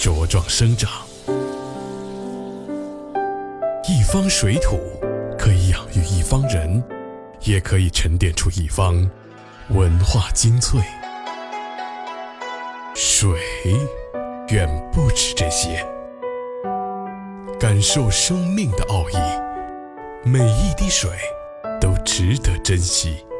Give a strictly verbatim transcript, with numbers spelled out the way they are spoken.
茁壮生长。一方水土可以养育一方人，也可以沉淀出一方文化精粹。水远不止这些，感受生命的奥义，每一滴水都值得珍惜。